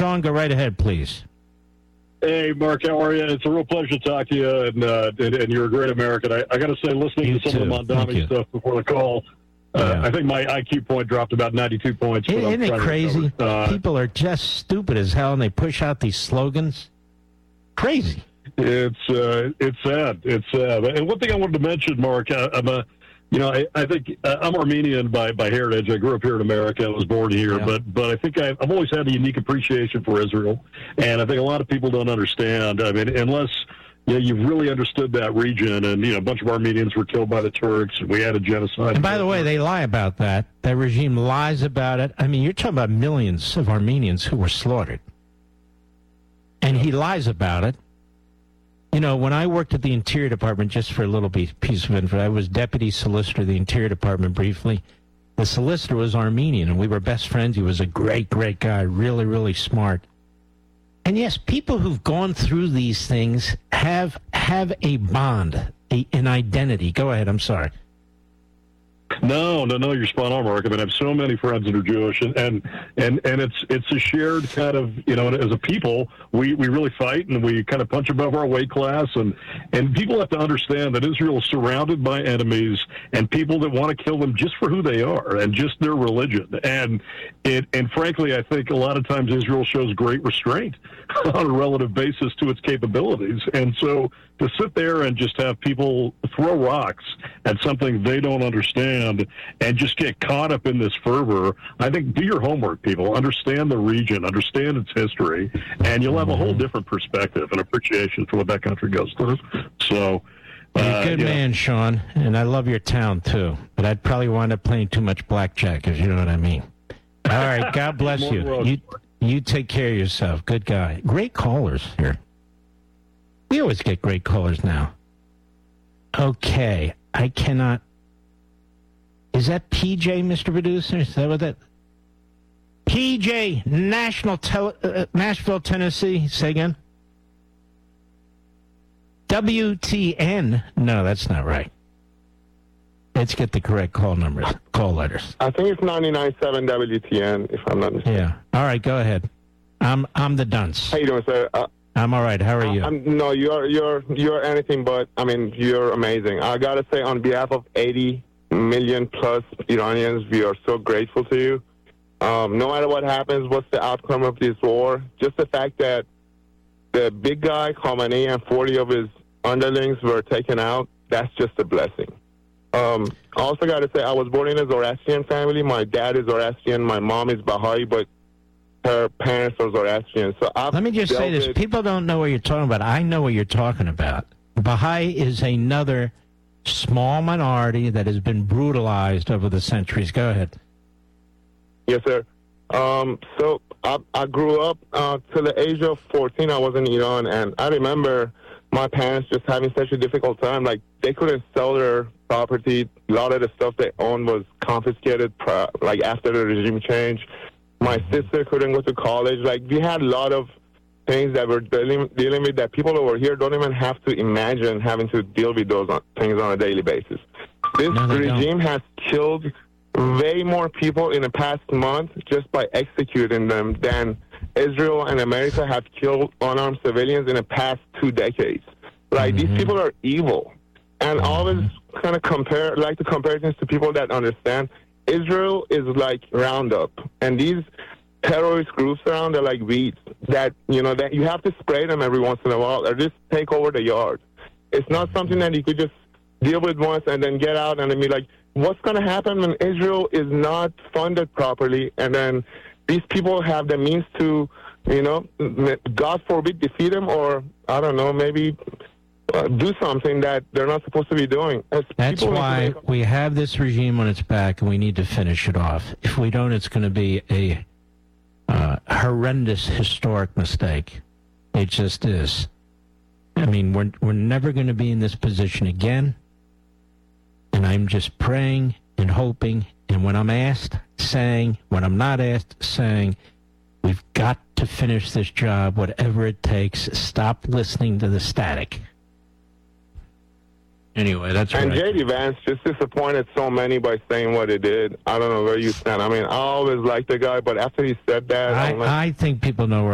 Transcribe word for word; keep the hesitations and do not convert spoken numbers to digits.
Sean, go right ahead, please. Hey, Mark, how are you? It's a real pleasure to talk to you, and uh, and, and you're a great American. I, I got to say, listening You to some too. of the Thank Mondami you. stuff before the call, uh, Yeah. I think my I Q point dropped about ninety-two points. but I'm Isn't it trying to crazy? recover. Uh, People are just stupid as hell, and they push out these slogans. Crazy. It's uh, it's sad. It's sad. And one thing I wanted to mention, Mark, I, I'm a, you know, I, I think uh, I'm Armenian by, by heritage. I grew up here in America. I was born here, Yeah. but but I think I've, I've always had a unique appreciation for Israel, and I think a lot of people don't understand. I mean, unless you know, you've really understood that region, and you know, a bunch of Armenians were killed by the Turks, and we had a genocide. And by the way, they lie about that. That regime lies about it. I mean, you're talking about millions of Armenians who were slaughtered. And he lies about it. You know, when I worked at the Interior Department, just for a little piece of info, I was Deputy Solicitor of the Interior Department briefly. The solicitor was Armenian, and we were best friends. He was a great, great guy, really, really smart. And yes, people who've gone through these things have have a bond, a, an identity. Go ahead, I'm sorry. No, no, no, you're spot on, Mark. I mean, I have so many friends that are Jewish, and and and, and it's it's a shared kind of, you know, as a people, we, we really fight, and we kind of punch above our weight class, and, and people have to understand that Israel is surrounded by enemies and people that want to kill them just for who they are and just their religion. And it and frankly, I think a lot of times Israel shows great restraint on a relative basis to its capabilities. And so to sit there and just have people throw rocks at something they don't understand and just get caught up in this fervor, I think do your homework, people. Understand the region, understand its history, and you'll have a whole different perspective and appreciation for what that country goes through. So, uh, You're a good yeah. man, Sean, and I love your town, too. But I'd probably wind up playing too much blackjack, if you know what I mean. All right, God bless More you. road. You you take care of yourself. Good guy. Great callers here. We always get great callers now. Okay, I cannot... Is that P J, Mister Producer? Is that what that... P J, National Tele- uh, Nashville, Tennessee. Say again. W T N. No, that's not right. Let's get the correct call numbers, call letters. I think it's ninety-nine point seven W T N, if I'm not mistaken. Yeah. All right, go ahead. I'm I'm the dunce. How you doing, sir? Uh, I'm all right. How are you? I'm, no, you're you're you're anything but. I mean, you're amazing. I gotta say, on behalf of eighty million plus Iranians, we are so grateful to you. Um, no matter what happens, what's the outcome of this war? Just the fact that the big guy Khamenei and forty of his underlings were taken out, that's just a blessing. Um, I also got to say, I was born in a Zoroastrian family. My dad is Zoroastrian. My mom is Baha'i, but her parents are Zoroastrian. So I've Let me just say this. with- People don't know what you're talking about. I know what you're talking about. Baha'i is another small minority that has been brutalized over the centuries. Go ahead. Yes, sir. Um, so I, I grew up uh, to the age of fourteen. I was in Iran, and I remember my parents just having such a difficult time. Like, they couldn't sell their property. A lot of the stuff they owned was confiscated, pro- like, after the regime change. My sister couldn't go to college. Like, we had a lot of things that we're dealing, dealing with that people over here don't even have to imagine having to deal with those on, things on a daily basis. This No, they don't. regime has killed way more people in the past month just by executing them than Israel and America have killed unarmed civilians in the past two decades. Like, Mm-hmm. these people are evil. And I always kind of compare, like to compare things to people that understand. Israel is like Roundup, and these terrorist groups around, they're like weeds that, you know, that you have to spray them every once in a while or just take over the yard. It's not something that you could just deal with once and then get out and then be like, what's going to happen when Israel is not funded properly, and then these people have the means to, you know, God forbid, defeat them, or, I don't know, maybe uh, do something that they're not supposed to be doing. As That's people need to why make- we have this regime on its back, and we need to finish it off. If we don't, it's going to be a uh, horrendous historic mistake. It just is. I mean, we're we're never going to be in this position again. And I'm just praying and hoping, and when I'm asked, saying, when I'm not asked, saying, we've got to finish this job, whatever it takes. Stop listening to the static. Anyway, that's what And I J D Vance just disappointed so many by saying what he did. I don't know where you stand. I mean, I always liked the guy, but after he said that, I'm like, I, I think people know where